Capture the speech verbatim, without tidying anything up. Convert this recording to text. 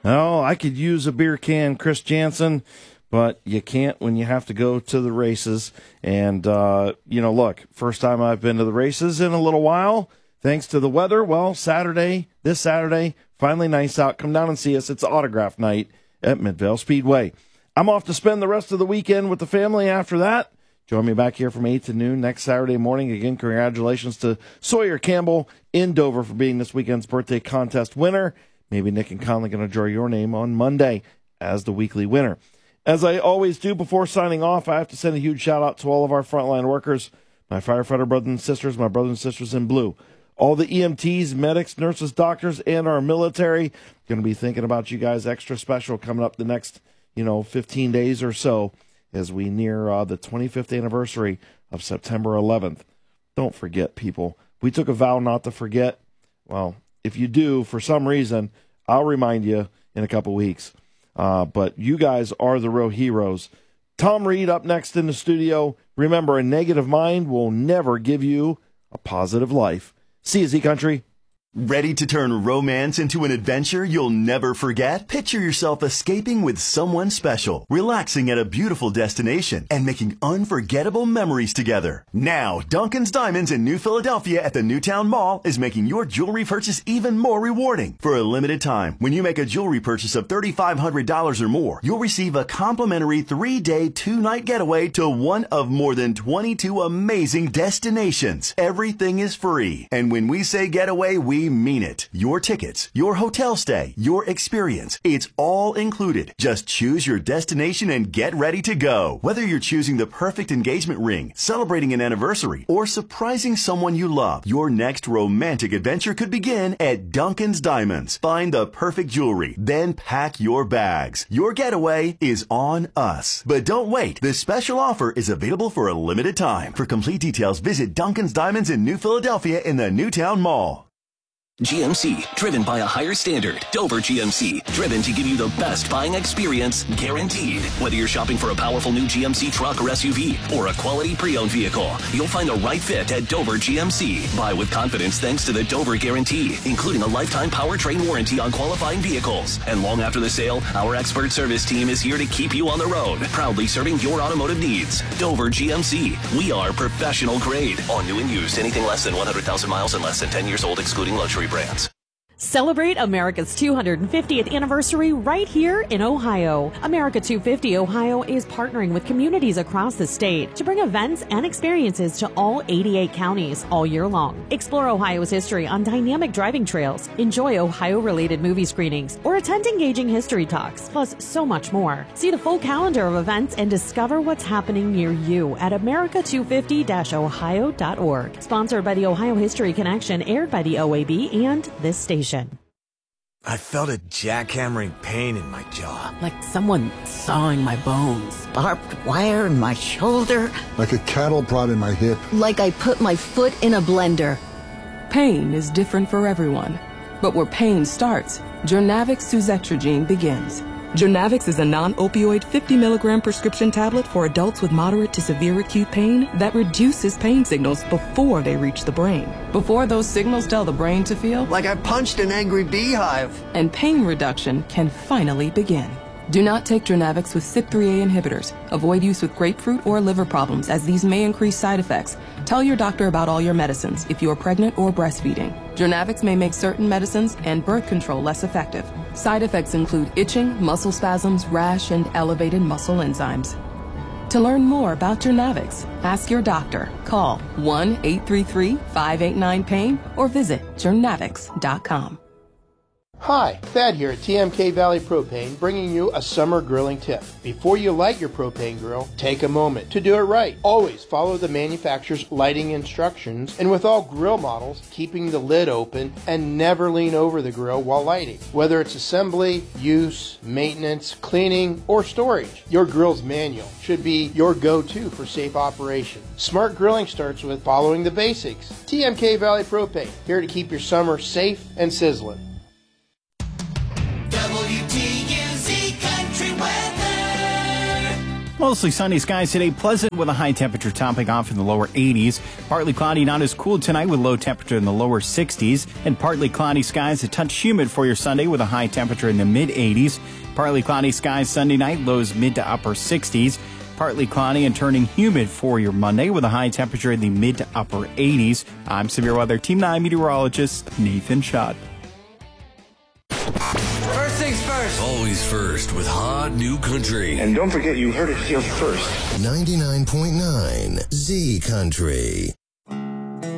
Oh, I could use a beer can, Chris Jansen, but you can't when you have to go to the races. And, uh, you know, look, first time I've been to the races in a little while, thanks to the weather. Well, Saturday, this Saturday, finally nice out. Come down and see us. It's autograph night at Midvale Speedway. I'm off to spend the rest of the weekend with the family after that. Join me back here from eight to noon next Saturday morning. Again, congratulations to Sawyer Campbell in Dover for being this weekend's birthday contest winner. Maybe Nick and Conley going to draw your name on Monday as the weekly winner. As I always do before signing off, I have to send a huge shout-out to all of our frontline workers, my firefighter brothers and sisters, my brothers and sisters in blue, all the E M Ts, medics, nurses, doctors, and our military. Going to be thinking about you guys extra special coming up the next, you know, fifteen days or so, as we near uh, the twenty-fifth anniversary of September eleventh. Don't forget, people. We took a vow not to forget. Well, if you do, for some reason, I'll remind you in a couple weeks. Uh, but you guys are the real heroes. Tom Reed up next in the studio. Remember, a negative mind will never give you a positive life. See you, Z-Country. Ready to turn romance into an adventure you'll never forget? Picture yourself escaping with someone special, relaxing at a beautiful destination, and making unforgettable memories together. Now, Duncan's Diamonds in New Philadelphia at the Newtown Mall is making your jewelry purchase even more rewarding. For a limited time, when you make a jewelry purchase of three thousand five hundred dollars or more, you'll receive a complimentary three-day, two-night getaway to one of more than twenty-two amazing destinations. Everything is free. And when we say getaway, we mean it. Your tickets, your hotel stay, your experience, it's all included. Just choose your destination and get ready to go. Whether you're choosing the perfect engagement ring, celebrating an anniversary, or surprising someone you love, your next romantic adventure could begin at Duncan's Diamonds. Find the perfect jewelry, then pack your bags. Your getaway is on us. But don't wait. This special offer is available for a limited time. For complete details, visit Duncan's Diamonds in New Philadelphia in the Newtown Mall. G M C, driven by a higher standard. Dover G M C, driven to give you the best buying experience, guaranteed. Whether you're shopping for a powerful new G M C truck or S U V, or a quality pre-owned vehicle, you'll find the right fit at Dover G M C. Buy with confidence thanks to the Dover Guarantee, including a lifetime powertrain warranty on qualifying vehicles. And long after the sale, our expert service team is here to keep you on the road, proudly serving your automotive needs. Dover G M C, we are professional grade. On new and used, anything less than one hundred thousand miles and less than ten years old, excluding luxury brands. Celebrate America's two hundred fiftieth anniversary right here in Ohio. America two fifty Ohio is partnering with communities across the state to bring events and experiences to all eighty-eight counties all year long. Explore Ohio's history on dynamic driving trails, enjoy Ohio-related movie screenings, or attend engaging history talks, plus so much more. See the full calendar of events and discover what's happening near you at america two fifty dash ohio dot org. Sponsored by the Ohio History Connection, aired by the O A B and this station. I felt a jackhammering pain in my jaw. Like someone sawing my bones. Barbed wire in my shoulder. Like a cattle prod in my hip. Like I put my foot in a blender. Pain is different for everyone. But where pain starts, Journavx Suzetrigine begins. Journavx is a non-opioid fifty milligram prescription tablet for adults with moderate to severe acute pain that reduces pain signals before they reach the brain. Before those signals tell the brain to feel like I punched an angry beehive. And pain reduction can finally begin. Do not take Journavx with C Y P three A inhibitors. Avoid use with grapefruit or liver problems, as these may increase side effects. Tell your doctor about all your medicines if you are pregnant or breastfeeding. Journavx may make certain medicines and birth control less effective. Side effects include itching, muscle spasms, rash, and elevated muscle enzymes. To learn more about Journavx, ask your doctor. Call one eight three three, five eight nine, pain or visit journavx dot com. Hi, Thad here at T M K Valley Propane, bringing you a summer grilling tip. Before you light your propane grill, take a moment to do it right. Always follow the manufacturer's lighting instructions, and with all grill models, keeping the lid open and never lean over the grill while lighting. Whether it's assembly, use, maintenance, cleaning, or storage, your grill's manual should be your go-to for safe operation. Smart grilling starts with following the basics. T M K Valley Propane, here to keep your summer safe and sizzling. W T U Z Country Weather. Mostly sunny skies today, pleasant with a high temperature topping off in the lower eighties. Partly cloudy, not as cool tonight with low temperature in the lower sixties. And partly cloudy skies, a touch humid for your Sunday with a high temperature in the mid eighties. Partly cloudy skies Sunday night, lows mid to upper sixties. Partly cloudy and turning humid for your Monday with a high temperature in the mid to upper eighties. I'm Severe Weather Team nine meteorologist Nathan Schott. First things first. Always first with Hot New Country. And don't forget, you heard it here first. ninety-nine point nine Z Country.